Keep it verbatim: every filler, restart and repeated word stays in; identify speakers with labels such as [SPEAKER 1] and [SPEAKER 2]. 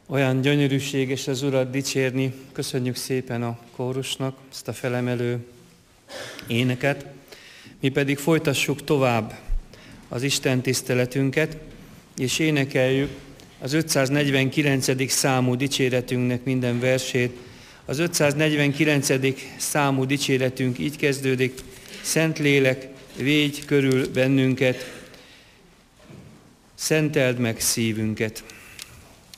[SPEAKER 1] Olyan gyönyörűséges az Urat dicsérni. Köszönjük szépen a kórusnak ezt a felemelő éneket. Mi pedig folytassuk tovább az Isten tiszteletünket, és énekeljük az ötszáznegyvenkilencedik számú dicséretünknek minden versét. Az ötszáznegyvenkilencedik számú dicséretünk így kezdődik: Szentlélek, védj körül bennünket, szenteld meg szívünket.